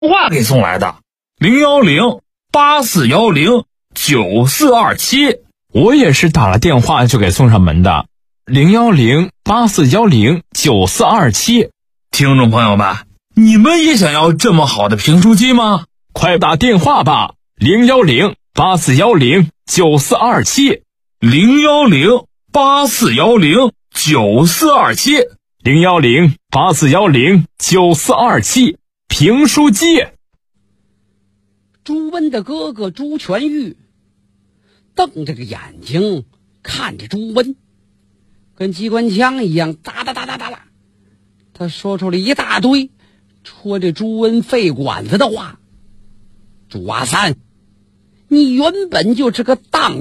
话给送来的，010-8410-9427。 我也是打了电话就给送上门的，010-8410-9427。 听众朋友们，你们也想要这么好的评书机吗？ 快打电话吧，010-8410-9427。 010-8410-9427。 010-8410-9427。评书机。 朱温的哥哥朱全玉瞪着个眼睛看着朱温，跟机关枪一样哒哒哒哒哒啦。他说出了一大堆戳着朱温肺管子的话。朱阿三，你原本就是个荡